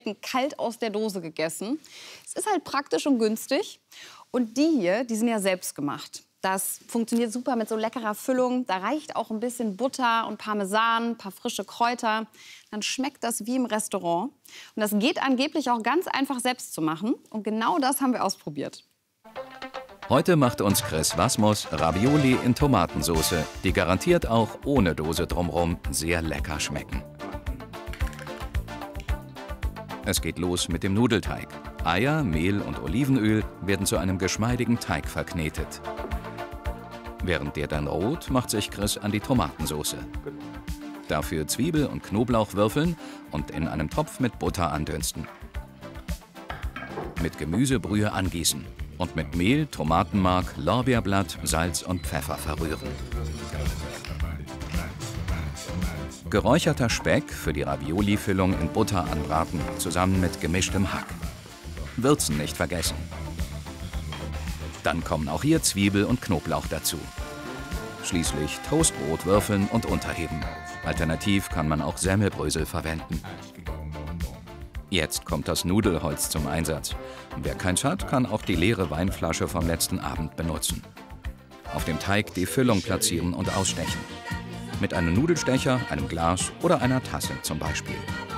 kalt aus der Dose gegessen. Es ist halt praktisch und günstig. Und die hier, die sind ja selbst gemacht. Das funktioniert super mit so leckerer Füllung. Da reicht auch ein bisschen Butter und Parmesan, ein paar frische Kräuter. Dann schmeckt das wie im Restaurant. Und das geht angeblich auch ganz einfach selbst zu machen. Und genau das haben wir ausprobiert. Heute macht uns Chris Wasmus Ravioli in Tomatensauce, die garantiert auch ohne Dose drumherum sehr lecker schmecken. Es geht los mit dem Nudelteig. Eier, Mehl und Olivenöl werden zu einem geschmeidigen Teig verknetet. Während der dann roht, macht sich Chris an die Tomatensauce. Dafür Zwiebel und Knoblauch würfeln und in einem Topf mit Butter andünsten. Mit Gemüsebrühe angießen und mit Mehl, Tomatenmark, Lorbeerblatt, Salz und Pfeffer verrühren. Geräucherter Speck für die Ravioli-Füllung in Butter anbraten, zusammen mit gemischtem Hack. Würzen nicht vergessen. Dann kommen auch hier Zwiebel und Knoblauch dazu. Schließlich Toastbrot würfeln und unterheben. Alternativ kann man auch Semmelbrösel verwenden. Jetzt kommt das Nudelholz zum Einsatz. Wer keins hat, kann auch die leere Weinflasche vom letzten Abend benutzen. Auf dem Teig die Füllung platzieren und ausstechen. Mit einem Nudelstecher, einem Glas oder einer Tasse zum Beispiel.